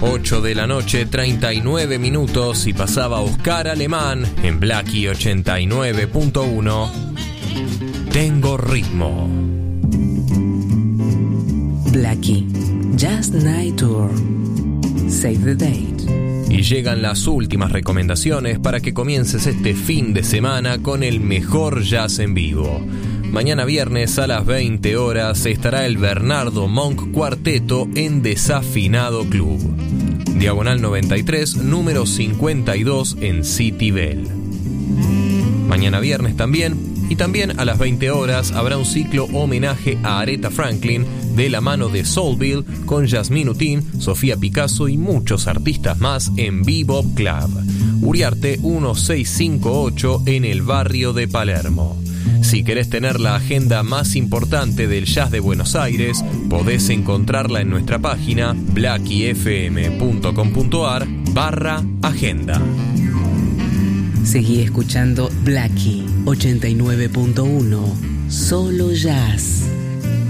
8 de la noche, 39 minutos, y pasaba Oscar Alemán en Blackie 89.1. Tengo ritmo. Blackie, Just Night Tour. Save the date. Y llegan las últimas recomendaciones para que comiences este fin de semana con el mejor jazz en vivo. Mañana viernes a las 20 horas estará el Bernardo Monk Cuarteto en Desafinado Club. Diagonal 93, número 52 en City Bell. Mañana viernes también, y también a las 20 horas habrá un ciclo homenaje a Aretha Franklin de la mano de Soulville con Yasmín Utín, Sofía Picasso y muchos artistas más en Bebop Club. Uriarte 1658 en el barrio de Palermo. Si querés tener la agenda más importante del jazz de Buenos Aires, podés encontrarla en nuestra página blackiefm.com.ar/agenda. Seguí escuchando Blackie 89.1, solo jazz.